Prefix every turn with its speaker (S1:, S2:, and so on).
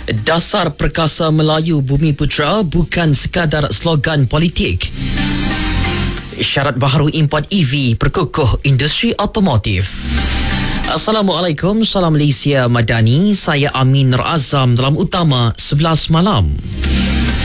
S1: Dasar Perkasa Melayu Bumi Putra bukan sekadar slogan politik. Syarat baharu import EV perkukuh industri otomotif. Assalamualaikum, salam Malaysia Madani. Saya Amin Nur Azam dalam Utama 11 malam.